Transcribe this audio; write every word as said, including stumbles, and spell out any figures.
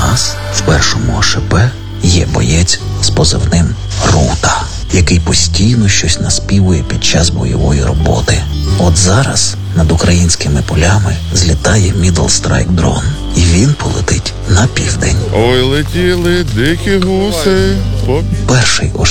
нас в першому ОШП є боєць з позивним Рута, який постійно щось наспівує під час бойової роботи. От зараз над українськими полями злітає Middle Strike дрон, і він полетить на південь. Ой, летіли дикі гуси. По... Перший ОШП